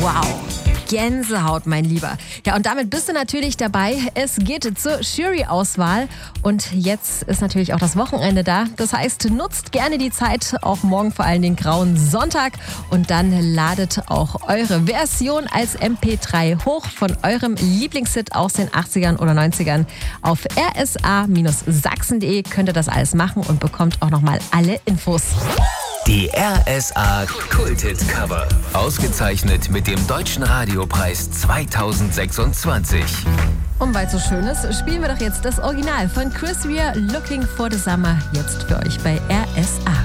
Wow. Gänsehaut, mein Lieber. Ja, und damit bist du natürlich dabei. Es geht zur Jury-Auswahl. Und jetzt ist natürlich auch das Wochenende da. Das heißt, nutzt gerne die Zeit, auch morgen vor allem den grauen Sonntag. Und dann ladet auch eure Version als MP3 hoch von eurem Lieblingshit aus den 80ern oder 90ern. Auf rsa-sachsen.de könnt ihr das alles machen und bekommt auch nochmal alle Infos. Die RSA Kulthit-Cover. Ausgezeichnet mit dem Deutschen Radiopreis 2026. Und weil es so schön ist, spielen wir doch jetzt das Original von Chris Rea, Looking for the Summer, jetzt für euch bei RSA.